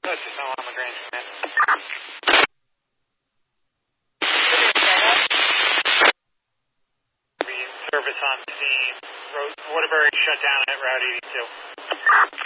That's just on the Grange, man. Service on scene. Waterbury shut down at Route 82.